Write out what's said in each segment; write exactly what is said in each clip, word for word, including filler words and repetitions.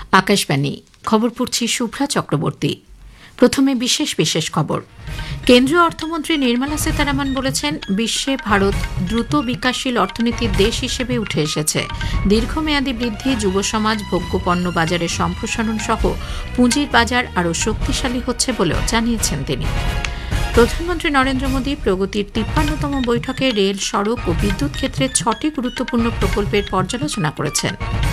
আকাশবাণী খবর পড়ছি শুভ্রা চক্রবর্তী। প্রথমে বিশেষ বিশেষ খবর। কেন্দ্রীয় অর্থমন্ত্রী নির্মলা সীতারামন বলেছেন, বিশ্বে ভারত দ্রুত বিকাশশীল অর্থনীতির দেশ হিসেবে উঠে এসেছে। দীর্ঘমেয়াদী বৃদ্ধি, যুব সমাজ, ভোগ্যপণ্য বাজারের সম্প্রসারণ সহ পুঁজির বাজার আরও শক্তিশালী হচ্ছে বলেও জানিয়েছেন তিনি। প্রধানমন্ত্রী নরেন্দ্র মোদী প্রগতির তিপ্পান্নতম বৈঠকে রেল, সড়ক ও বিদ্যুৎ ক্ষেত্রে ছটি গুরুত্বপূর্ণ প্রকল্পের পর্যালোচনা করেছেন।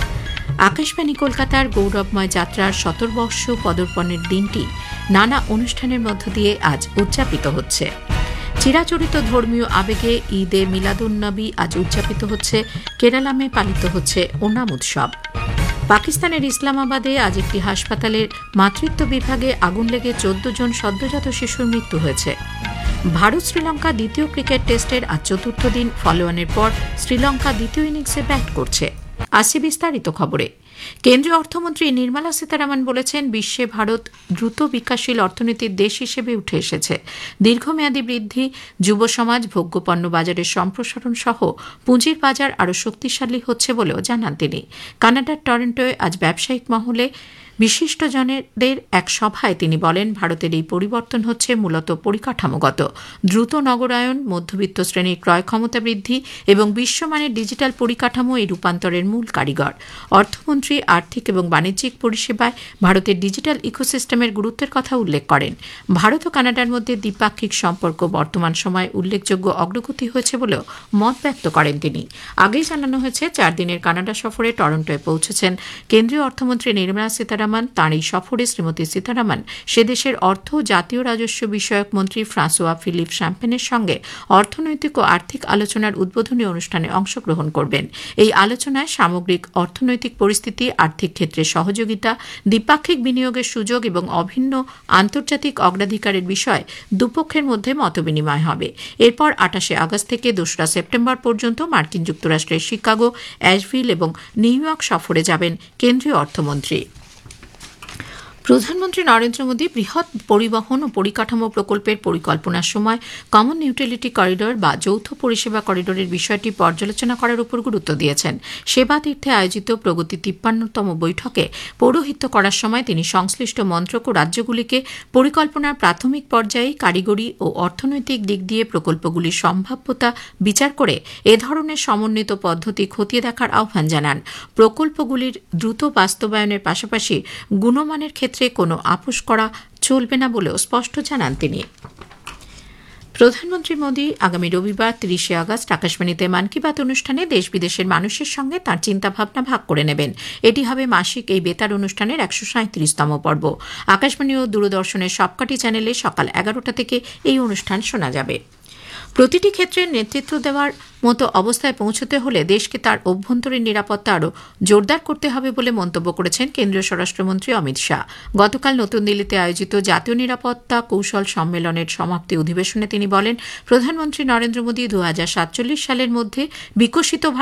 আকাশবাণী কলকাতার গৌরবময় যাত্রার শতবর্ষ পদার্পণের দিনটি নানা অনুষ্ঠানের মধ্য দিয়ে আজ উদযাপিত হচ্ছে। চিরাচরিত ধর্মীয় আবেগে ঈদে মিলাদুন্নবী আজ উদযাপিত হচ্ছে। কেরালামে পালিত হচ্ছে ওনাম উৎসব। পাকিস্তানের ইসলামাবাদে আজ একটি হাসপাতালের মাতৃত্ব বিভাগে আগুন লেগে চোদ্দ জন সদ্যজাত শিশুর মৃত্যু হয়েছে। ভারত শ্রীলঙ্কা দ্বিতীয় ক্রিকেট টেস্টের আজ চতুর্থ দিন ফলোঅনের পর শ্রীলঙ্কা দ্বিতীয় ইনিংসে ব্যাট করছে। আসি বিস্তারিত খবরে। কেন্দ্রীয় অর্থমন্ত্রী নির্মলা সীতারামন বলেছেন, বিশ্বে ভারত দ্রুত বিকাশশীল অর্থনীতির দেশ হিসেবে উঠে এসেছে। দীর্ঘমেয়াদী বৃদ্ধি, যুব সমাজ, ভোগ্যপণ্য বাজারের সম্প্রসারণ সহ পুঁজির বাজার আরও শক্তিশালী হচ্ছে বলেও জানান তিনি। কানাডার টরন্টোয় আজ ব্যবসায়িক মহলে বিশিষ্টজনদের এক সভায় তিনি বলেন, ভারতের এই পরিবর্তন হচ্ছে মূলত পরিকাঠামোগত। দ্রুত নগরায়ন, মধ্যবিত্ত শ্রেণীর ক্রয় ক্ষমতা বৃদ্ধি এবং বিশ্বমানের ডিজিটাল পরিকাঠামো এই রূপান্তরের মূল কারিগর। অর্থমন্ত্রী আর্থিক এবং বাণিজ্যিক পরিষেবায় ভারতের ডিজিটাল ইকোসিস্টেমের গুরুত্বের কথা উল্লেখ করেন। ভারত ও কানাডার মধ্যে দ্বিপাক্ষিক সম্পর্ক বর্তমান সময়ে উল্লেখযোগ্য অগ্রগতি হয়েছে বলেও মত ব্যক্ত করেন তিনি। আগেই জানানো হয়েছে, চার দিনের কানাডা সফরে টরন্টোয় পৌঁছেছেন কেন্দ্রীয় অর্থমন্ত্রী নির্মলা সীতারামন। তাঁর এই সফরে শ্রীমতী সীতারামন সে দেশের অর্থ ও জাতীয় রাজস্ব বিষয়ক মন্ত্রী ফ্রাঁসোয়া ফিলিপ শ্যাম্পেনের সঙ্গে অর্থনৈতিক ও আর্থিক আলোচনার উদ্বোধনী অনুষ্ঠানে অংশগ্রহণ করবেন। এই আলোচনায় সামগ্রিক অর্থনৈতিক পরিস্থিতি, আর্থিক ক্ষেত্রে সহযোগিতা, দ্বিপাক্ষিক বিনিয়োগের সুযোগ এবং অভিন্ন আন্তর্জাতিক অগ্রাধিকারের বিষয়ে দুপক্ষের মধ্যে মতবিনিময় হবে। এরপর আটাশে আগস্ট থেকে দোসরা সেপ্টেম্বর পর্যন্ত মার্কিন যুক্তরাষ্ট্রের শিকাগো, অ্যাশভিল এবং নিউ ইয়র্ক সফরে যাবেন কেন্দ্রীয় অর্থমন্ত্রী। প্রধানমন্ত্রী নরেন্দ্র মোদী বৃহৎ পরিবহন ও পরিকাঠামো প্রকল্পের পরিকল্পনার সময় কমন ইউটিলিটি করিডর বা যৌথ পরিষেবা করিডোরের বিষয়টি পর্যালোচনা করার উপর গুরুত্ব দিয়েছেন। সেবা তীর্থে আয়োজিত প্রগতি তিপ্পান্নতম বৈঠকে পৌরোহিত্য করার সময় তিনি সংশ্লিষ্ট মন্ত্রক ও রাজ্যগুলিকে পরিকল্পনার প্রাথমিক পর্যায়ে কারিগরি ও অর্থনৈতিক দিক দিয়ে প্রকল্পগুলির সম্ভাব্যতা বিচার করে এ ধরনের সমন্বিত পদ্ধতি খতিয়ে দেখার আহ্বান জানান। প্রকল্পগুলির দ্রুত বাস্তবায়নের পাশাপাশি গুণমানের ক্ষেত্রে কোনো আপোষ করা চলবে না বলেও স্পষ্ট জানান তিনি। প্রধানমন্ত্রী মোদী আগামী রবিবার তিরিশে আগস্ট আকাশবাণীতে মন কি বাত অনুষ্ঠানে দেশ বিদেশের মানুষের সঙ্গে তাঁর চিন্তাভাবনা ভাগ করে নেবেন। এটি হবে মাসিক এই বেতার অনুষ্ঠানের একশো সাঁত্রিশতম পর্ব। আকাশবাণী ও দূরদর্শনের সবকটি চ্যানেলে সকাল এগারোটা থেকে এই অনুষ্ঠান শোনা যাবে। প্রতিটি ক্ষেত্রে নেতৃত্ব দেওয়ার মতো অবস্থায় পৌঁছতে হলে দেশকে তার অভ্যন্তরীণ নিরাপত্তা আরও জোরদার করতে হবে বলে মন্তব্য করেছেন কেন্দ্রীয় স্বরাষ্ট্রমন্ত্রী অমিত শাহ। গতকাল নতুন দিল্লিতে আয়োজিত জাতীয় নিরাপত্তা কৌশল সম্মেলনের সমাপ্তি অধিবেশনে তিনি বলেন, প্রধানমন্ত্রী নরেন্দ্র মোদী দু হাজার সাতচল্লিশ সালের মধ্যে বিকশিত